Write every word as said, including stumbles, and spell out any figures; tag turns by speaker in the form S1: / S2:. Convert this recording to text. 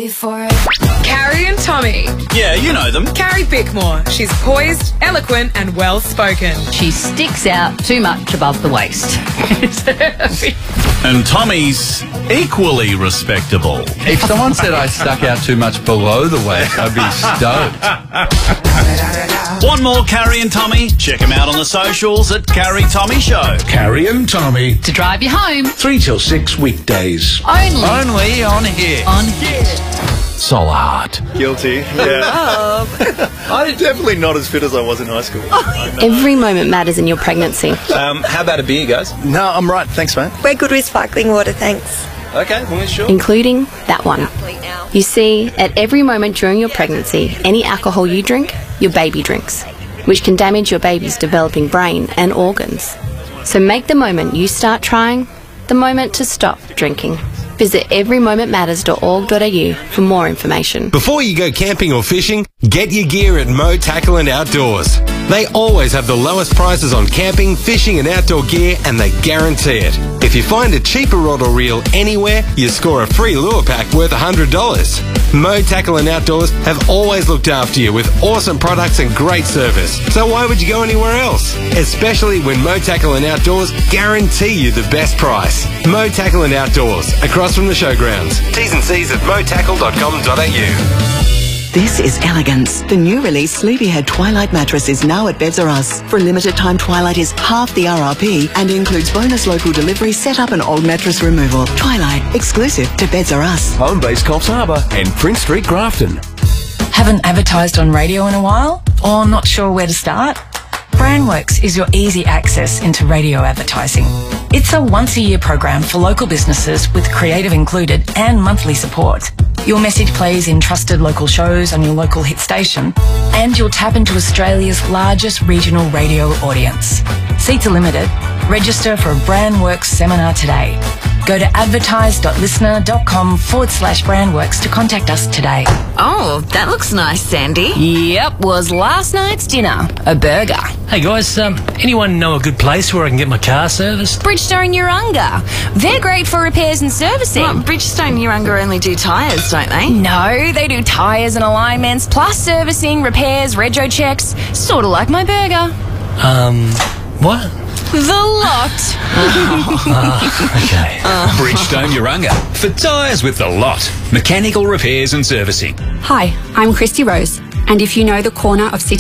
S1: for it. Carrie and Tommy.
S2: Yeah, you know them.
S1: Carrie Bickmore. She's poised, eloquent and well-spoken.
S3: She sticks out too much above the waist.
S2: And Tommy's equally respectable.
S4: If someone said I stuck out too much below the waist, I'd be stoked.
S2: Want more Carrie and Tommy? Check them out on the socials at Carrie Tommy Show.
S5: Carrie and Tommy.
S3: To drive you home.
S5: Three till six weekdays.
S3: Only.
S4: Only on here.
S3: On here.
S5: Solar Heart.
S6: Guilty, yeah. I'm definitely not as fit as I was in high school.
S7: Every moment matters in your pregnancy.
S6: Um, how about a beer, guys? No, I'm right. Thanks, mate.
S8: We're good with sparkling water, thanks.
S6: Okay, well, sure.
S7: Including that one. You see, at every moment during your pregnancy, any alcohol you drink, your baby drinks, which can damage your baby's developing brain and organs. So make the moment you start trying the moment to stop drinking. Visit every moment matters dot org dot a u for more information.
S9: Before you go camping or fishing, get your gear at Mo Tackle and Outdoors. They always have the lowest prices on camping, fishing and outdoor gear, and they guarantee it. If you find a cheaper rod or reel anywhere, you score a free lure pack worth one hundred dollars. Mo Tackle and Outdoors have always looked after you with awesome products and great service. So why would you go anywhere else? Especially when Mo Tackle and Outdoors guarantee you the best price. Mo Tackle and Outdoors, across from the showgrounds. T's and C's at mo tackle dot com dot a u.
S10: This is Elegance. The new release Sleepyhead Twilight mattress is now at Beds R Us. For a limited time, Twilight is half the R R P and includes bonus local delivery, setup and old mattress removal. Twilight, exclusive to Beds R Us.
S5: Home base Coffs Harbour and Prince Street, Grafton.
S11: Haven't advertised on radio in a while? Or not sure where to start? Brandworks is your easy access into radio advertising. It's a once-a-year program for local businesses with creative included and monthly support. Your message plays in trusted local shows on your local hit station, and you'll tap into Australia's largest regional radio audience. Seats are limited. Register for a Brandworks seminar today. Go to advertise.listener.com forward slash Brandworks to contact us today.
S12: Oh, that looks nice, Sandy.
S3: Yep, was last night's dinner. A burger.
S13: Hey guys, um, anyone know a good place where I can get my car serviced?
S12: Bridgestone Urunga. They're great for repairs and servicing.
S8: Well, Bridgestone Urunga only do tyres, don't they?
S12: No, they do tyres and alignments, plus servicing, repairs, rego checks. Sort of like my burger.
S13: Um, what?
S12: The lot.
S13: uh, okay.
S12: Uh.
S14: Bridgestone Urunga. For tyres with the lot. Mechanical repairs and servicing.
S15: Hi, I'm Christy Rose, and if you know the corner of City